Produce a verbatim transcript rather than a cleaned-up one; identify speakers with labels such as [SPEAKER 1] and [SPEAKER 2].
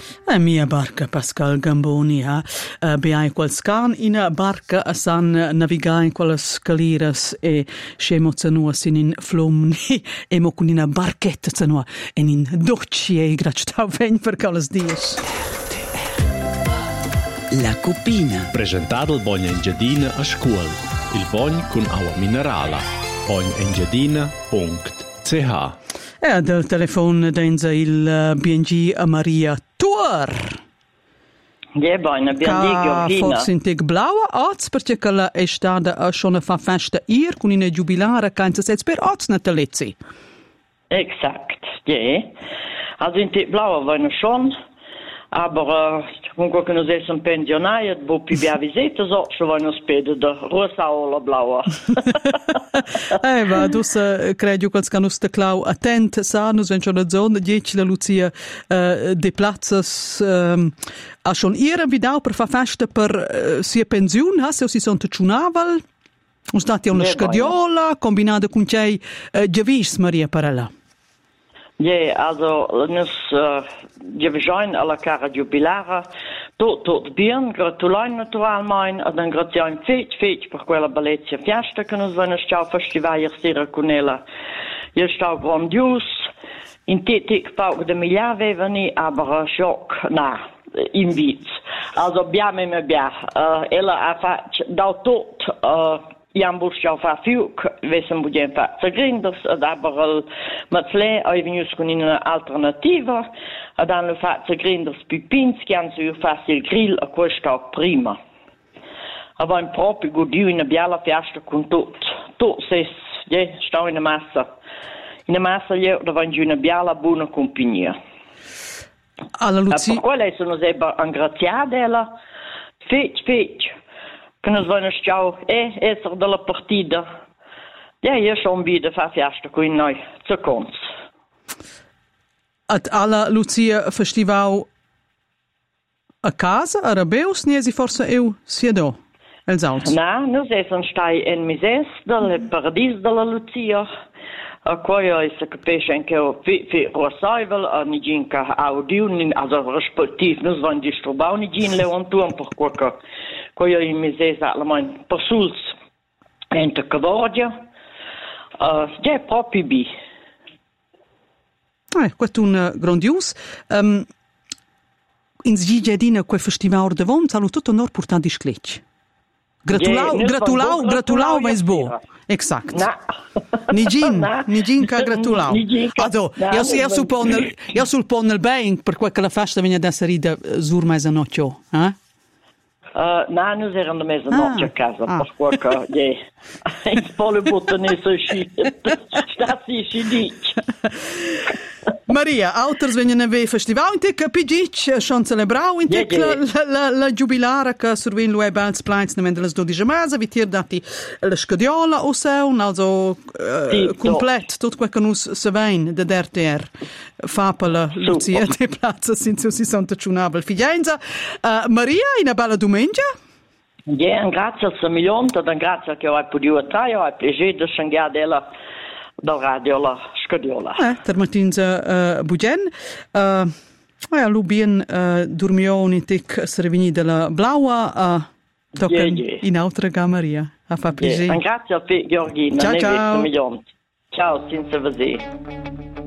[SPEAKER 1] La mia barca Pascal Gamboni ha uh, beai qual scan in a barca a san navigai quelle scaliras e scemo zanua sin in flomni e mo con una barchetta zanua en in docci e gractau ven per quelles dies.
[SPEAKER 2] La cupina.
[SPEAKER 3] Presentato il Bogna Engiadina a scuola. Il Bogn con acqua minerale. bogna engiadina punto c h.
[SPEAKER 1] E del telefono denza il B and G a Maria Tuor.
[SPEAKER 4] Ja, bene, abbiamo detto
[SPEAKER 1] forse in teg blaua az, perché la è stata schon fa festa ir con una jubilare canza sets per az natalezzi.
[SPEAKER 4] Exakt, ja. Also in teg blaua war noch schon, aber comunque che non sei un pensionario, bo più via visita, so, ci vogliono spedere da rosa o la blaua.
[SPEAKER 1] Eh, va, tu credi che non sta clau attent, sa, non c'è una zona, dieci la Lucia uh, de plazzas um, a schon ieri vidau per fa festa per uh, sia pensione, se si sono tunaval, un stati una scadiola combinata con c'è uh, Giavis Maria Parella.
[SPEAKER 4] Ja, also, nus, uh, je bejoin alla cara jubilare, tot, tot bien, gratulijn naturalmente, e dan gratiamo feit, feit per quella bellezza festa che nos vanno stau festival sera con ella. Je stau grandios, in tetik pauc de migliaia vevani, aber schock, na, in vits. Also, abbiamo e me bia, uh, ella ha fatto, da tot, uh, Jan Buschau fa fiuc, vesen budien fa zagrinders, ad aber mat fle avenius con una alternativa, ad hanno fa zagrinders pipinski, han su fa il grill a questo prima. Aber in proprio godio in biala festa con tot, tot ses, je, stau in massa. In massa je, da van una biala buona compagnia.
[SPEAKER 1] Alla Lucia.
[SPEAKER 4] Per quelle sono seba angraziata ella, fetch, fetch. Che nos vanno stau e esser della partita. Ja, io schon wieder fa festa con noi, seconds.
[SPEAKER 1] At alla Lucia festival a casa, a Rabeus, niesi forse eu siedo, els auts?
[SPEAKER 4] Na, nos essen stai en mises del paradis della Lucia. A quaio è se capisce anche fi fi rosaivel a niginka audio, also respektiv, nos van distrubau nigin leontuam per qualche quaio in mises alleman persuls ente cavordia. Uh, ja, proprio bi.
[SPEAKER 1] Eh, questo è un uh, grandios. Um, in Zgigiadina quel festival de von, salu tutto nor portant di scletch. Gratulau,
[SPEAKER 4] yeah,
[SPEAKER 1] gratulau, gratulau, mais bo. Exact.
[SPEAKER 4] Na.
[SPEAKER 1] Nigin, nigin ca gratulau. Ado, io io suppone, io suppone il bene per quel che la festa viene da sarida sur mais anocchio, eh?
[SPEAKER 4] Uh, na, nu erano da mezzanotte
[SPEAKER 1] ah,
[SPEAKER 4] a casa,
[SPEAKER 1] ah.
[SPEAKER 4] per qualche, yeah. In pole bottone so sci, stati sci dic.
[SPEAKER 1] Maria, auters vengono a festival in te capigic, schon celebrau in te
[SPEAKER 4] yeah, yeah.
[SPEAKER 1] la, la, la jubilara che survin lui bals plants nemmeno le dodici mesi, vi tir dati la scadiola o seun, also uh,
[SPEAKER 4] sì,
[SPEAKER 1] complet, tutto quel che nus se vein de der ter fa per la Lucia de Plaza since si sono tacciunabel figlienza. Uh, Maria, in a bella domenica?
[SPEAKER 4] Ja, grazie al Samilionta, dan grazie che ho potuto trarre, ho piacere di scangare della da radio la scadiola.
[SPEAKER 1] Eh, ter matinza uh, bugen. Uh, eh, Lubien uh, dormioni tic servini della blaua uh, tocken yeah, yeah. In altra Maria. A fa piacere.
[SPEAKER 4] Yeah. Grazie a te, Georgina.
[SPEAKER 1] Ciao, ciao.
[SPEAKER 4] Ciao, senza vedere.